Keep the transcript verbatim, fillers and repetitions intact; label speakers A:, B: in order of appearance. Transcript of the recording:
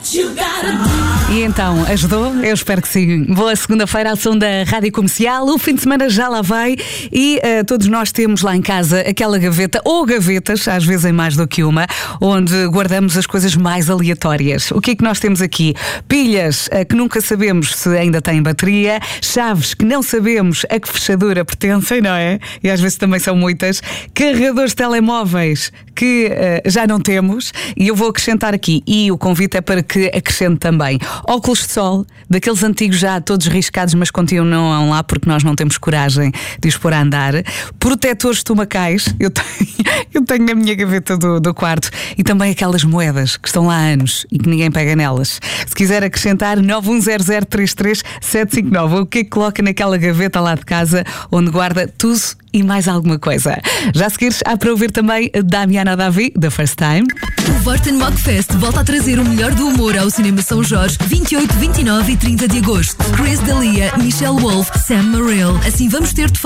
A: E então, ajudou? Eu espero que sim. Boa segunda-feira, ao som da Rádio Comercial. O fim de semana já lá vai e uh, todos nós temos lá em casa aquela gaveta, ou gavetas, às vezes em mais do que uma, onde guardamos as coisas mais aleatórias. O que é que nós temos aqui? Pilhas uh, que nunca sabemos se ainda têm bateria, chaves que não sabemos a que fechadura pertencem, não é? E às vezes também são muitas. Carregadores de telemóveis que uh, já não temos. E eu vou acrescentar aqui, e o convite é para que acrescente também óculos de sol, daqueles antigos já todos riscados, mas continuam lá porque nós não temos coragem de os pôr a andar. Protetores estomacais, eu tenho, eu tenho na minha gaveta do, do quarto. E também aquelas moedas que estão lá há anos e que ninguém pega nelas. Se quiser acrescentar, nove um zero zero três três sete cinco nove. O que é que coloca naquela gaveta lá de casa onde guarda tudo e mais alguma coisa? Já a seguir, há para ouvir também Damiana Davi, The First Time.
B: O Vorten Mockfest volta a trazer o melhor do humor ao Cinema São Jorge, vinte e oito, vinte e nove e trinta de agosto. Chris D'Elia, Michelle Wolf, Sam Morril. Assim vamos ter de